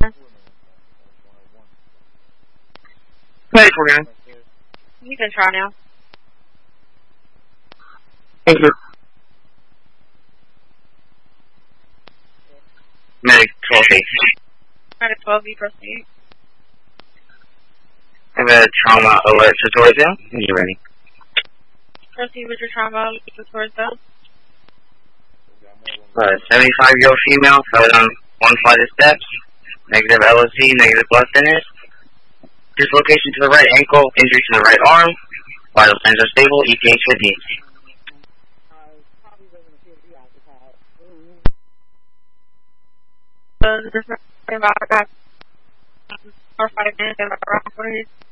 Hey, Corinne. You can try now. Thank you. Medic 12-8. Medic 12-8, proceed. I have a trauma alert to Torresdale. Are you ready? Proceed with your trauma towards those. 75-year-old female fell down one flight of steps. Negative LOC, negative blood thinners. Dislocation to the right ankle, injury to the right arm. Vital signs are stable, EPH 50. About 4 or 5 minutes around 40.